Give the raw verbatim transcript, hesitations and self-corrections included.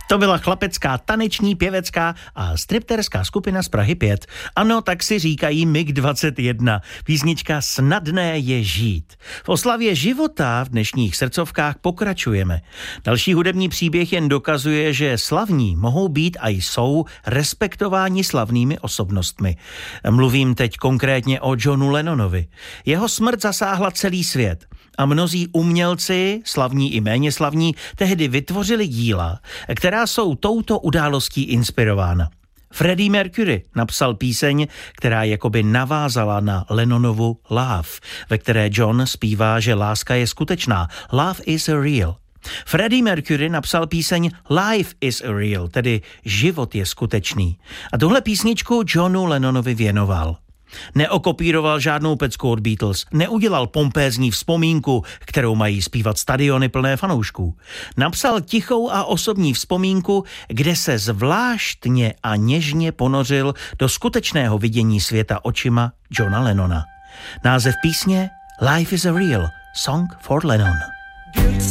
To byla chlapecká, taneční, pěvecká a stripterská skupina z Prahy pět. Ano, tak si říkají M I G dvacet jedna. Písnička Snadné je žít. V oslavě života v dnešních srdcovkách pokračujeme. Další hudební příběh jen dokazuje, že slavní mohou být a jsou respektováni slavnými osobnostmi. Mluvím teď konkrétně o Johnu Lennonovi. Jeho smrt zasáhla celý svět. A mnozí umělci, slavní i méně slavní, tehdy vytvořili díla, která jsou touto událostí inspirována. Freddie Mercury napsal píseň, která jakoby navázala na Lennonovu Love, ve které John zpívá, že láska je skutečná. Love is a real. Freddie Mercury napsal píseň Life is a real, tedy život je skutečný. A tuhle písničku Johnu Lennonovi věnoval. Neokopíroval žádnou pecku od Beatles, neudělal pompézní vzpomínku, kterou mají zpívat stadiony plné fanoušků. Napsal tichou a osobní vzpomínku, kde se zvláštně a něžně ponořil do skutečného vidění světa očima Johna Lennona. Název písně Life is a Real, Song for Lennon.